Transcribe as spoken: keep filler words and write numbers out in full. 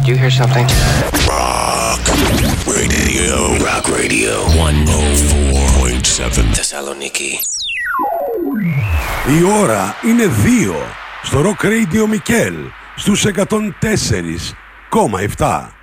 Did you hear something? Rock Radio. Rock Radio. εκατόν τέσσερα κόμμα επτά Θεσσαλονίκη. Η ώρα είναι δύο στο Rock Radio Μικέλ στους εκατόν τέσσερα κόμμα επτά.